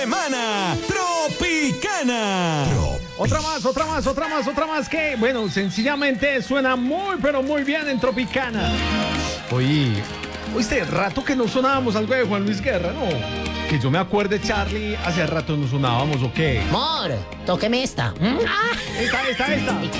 Semana Tropicana. Otra más que, bueno, sencillamente suena muy, pero muy bien en Tropicana. Oíste, rato que no sonábamos algo de Juan Luis Guerra, ¿no? Que yo me acuerde, Charlie, hace rato no sonábamos, ¿o qué? Mor, tóqueme esta. Esta.